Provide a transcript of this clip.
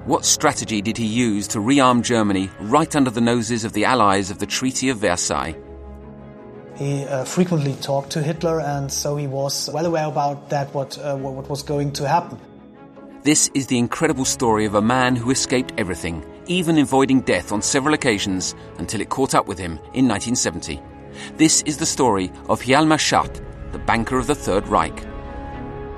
What strategy did he use to rearm Germany right under the noses of the Allies of the Treaty of Versailles? He frequently talked to Hitler, and so he was well aware about that, what was going to happen. This is the incredible story of a man who escaped everything, even avoiding death on several occasions until it caught up with him in 1970. This is the story of Hjalmar Schacht, the banker of the Third Reich.